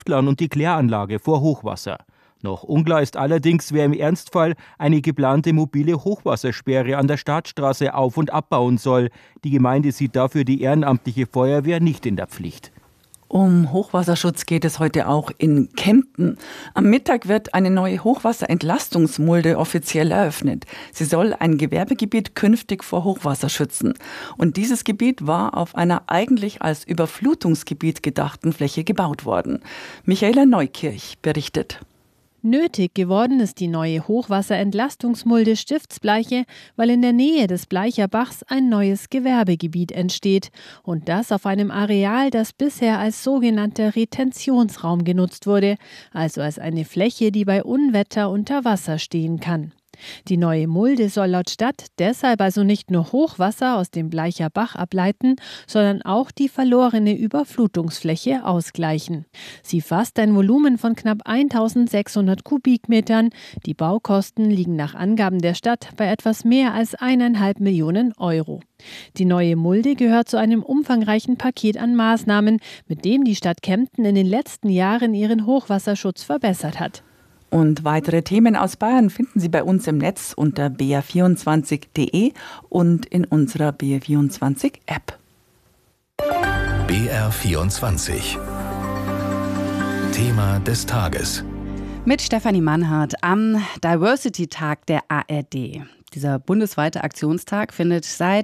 und die Kläranlage vor Hochwasser. Noch unklar ist allerdings, wer im Ernstfall eine geplante mobile Hochwassersperre an der Staatsstraße auf- und abbauen soll. Die Gemeinde sieht dafür die ehrenamtliche Feuerwehr nicht in der Pflicht. Um Hochwasserschutz geht es heute auch in Kempten. Am Mittag wird eine neue Hochwasserentlastungsmulde offiziell eröffnet. Sie soll ein Gewerbegebiet künftig vor Hochwasser schützen. Und dieses Gebiet war auf einer eigentlich als Überflutungsgebiet gedachten Fläche gebaut worden. Michaela Neukirch berichtet. Nötig geworden ist die neue Hochwasserentlastungsmulde Stiftsbleiche, weil in der Nähe des Bleicher Bachs ein neues Gewerbegebiet entsteht. Und das auf einem Areal, das bisher als sogenannter Retentionsraum genutzt wurde, also als eine Fläche, die bei Unwetter unter Wasser stehen kann. Die neue Mulde soll laut Stadt deshalb also nicht nur Hochwasser aus dem Bleicher Bach ableiten, sondern auch die verlorene Überflutungsfläche ausgleichen. Sie fasst ein Volumen von knapp 1600 Kubikmetern. Die Baukosten liegen nach Angaben der Stadt bei etwas mehr als 1,5 Millionen Euro. Die neue Mulde gehört zu einem umfangreichen Paket an Maßnahmen, mit dem die Stadt Kempten in den letzten Jahren ihren Hochwasserschutz verbessert hat. Und weitere Themen aus Bayern finden Sie bei uns im Netz unter br24.de und in unserer BR24-App. BR24 Thema des Tages. Mit Stefanie Mannhardt am Diversity-Tag der ARD. Dieser bundesweite Aktionstag findet seit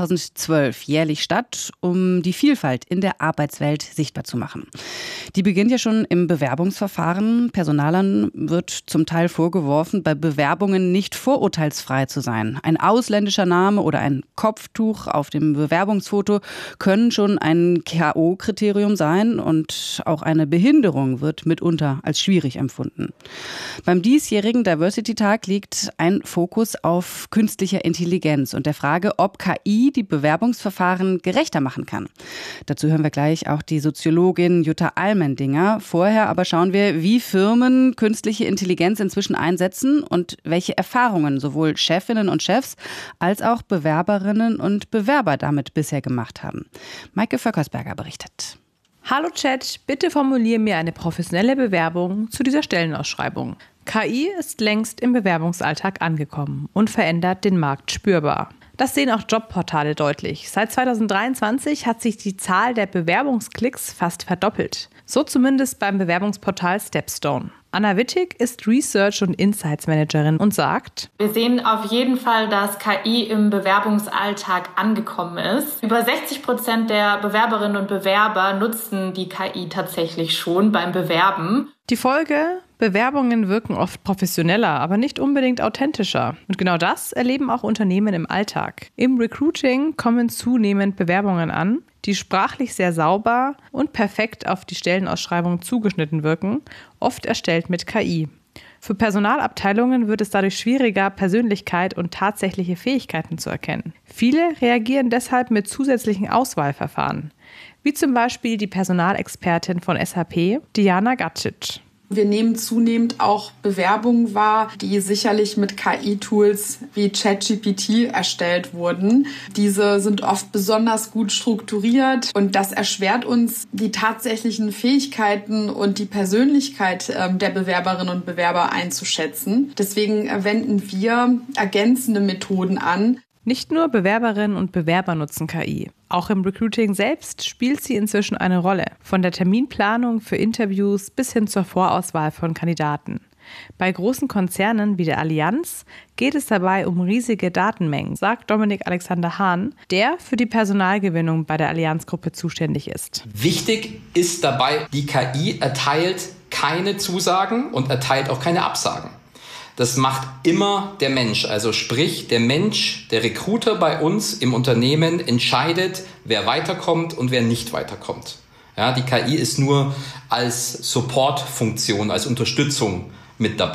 2012 jährlich statt, um die Vielfalt in der Arbeitswelt sichtbar zu machen. Die beginnt ja schon im Bewerbungsverfahren. Personalern wird zum Teil vorgeworfen, bei Bewerbungen nicht vorurteilsfrei zu sein. Ein ausländischer Name oder ein Kopftuch auf dem Bewerbungsfoto können schon ein K.O.-Kriterium sein und auch eine Behinderung wird mitunter als schwierig empfunden. Beim diesjährigen Diversity-Tag liegt ein Fokus auf künstlicher Intelligenz und der Frage, ob KI die Bewerbungsverfahren gerechter machen kann. Dazu hören wir gleich auch die Soziologin Jutta Allmendinger. Vorher aber schauen wir, wie Firmen künstliche Intelligenz inzwischen einsetzen und welche Erfahrungen sowohl Chefinnen und Chefs als auch Bewerberinnen und Bewerber damit bisher gemacht haben. Maike Vöckersberger berichtet. Hallo Chat, bitte formulier mir eine professionelle Bewerbung zu dieser Stellenausschreibung. KI ist längst im Bewerbungsalltag angekommen und verändert den Markt spürbar. Das sehen auch Jobportale deutlich. Seit 2023 hat sich die Zahl der Bewerbungsklicks fast verdoppelt. So zumindest beim Bewerbungsportal Stepstone. Anna Wittig ist Research- und Insights Managerin und sagt: Wir sehen auf jeden Fall, dass KI im Bewerbungsalltag angekommen ist. Über 60% der Bewerberinnen und Bewerber nutzen die KI tatsächlich schon beim Bewerben. Die Folge: Bewerbungen wirken oft professioneller, aber nicht unbedingt authentischer. Und genau das erleben auch Unternehmen im Alltag. Im Recruiting kommen zunehmend Bewerbungen an, die sprachlich sehr sauber und perfekt auf die Stellenausschreibung zugeschnitten wirken, oft erstellt mit KI. Für Personalabteilungen wird es dadurch schwieriger, Persönlichkeit und tatsächliche Fähigkeiten zu erkennen. Viele reagieren deshalb mit zusätzlichen Auswahlverfahren, wie zum Beispiel die Personalexpertin von SAP, Diana Gatschitsch. Wir nehmen zunehmend auch Bewerbungen wahr, die sicherlich mit KI-Tools wie ChatGPT erstellt wurden. Diese sind oft besonders gut strukturiert und das erschwert uns, die tatsächlichen Fähigkeiten und die Persönlichkeit der Bewerberinnen und Bewerber einzuschätzen. Deswegen wenden wir ergänzende Methoden an. Nicht nur Bewerberinnen und Bewerber nutzen KI. Auch im Recruiting selbst spielt sie inzwischen eine Rolle. Von der Terminplanung für Interviews bis hin zur Vorauswahl von Kandidaten. Bei großen Konzernen wie der Allianz geht es dabei um riesige Datenmengen, sagt Dominik Alexander Hahn, der für die Personalgewinnung bei der Allianz-Gruppe zuständig ist. Wichtig ist dabei, die KI erteilt keine Zusagen und erteilt auch keine Absagen. Das macht immer der Mensch, also sprich der Mensch, der Recruiter bei uns im Unternehmen entscheidet, wer weiterkommt und wer nicht weiterkommt. Ja, die KI ist nur als Supportfunktion, als Unterstützung mit dabei.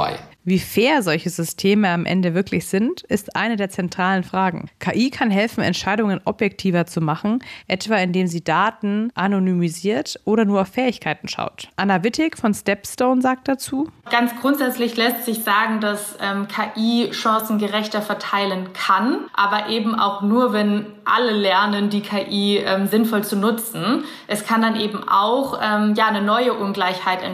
Wie fair solche Systeme am Ende wirklich sind, ist eine der zentralen Fragen. KI kann helfen, Entscheidungen objektiver zu machen, etwa indem sie Daten anonymisiert oder nur auf Fähigkeiten schaut. Anna Wittig von Stepstone sagt dazu: Ganz grundsätzlich lässt sich sagen, dass KI Chancen gerechter verteilen kann, aber eben auch nur, wenn alle lernen, die KI sinnvoll zu nutzen. Es kann dann eben auch eine neue Ungleichheit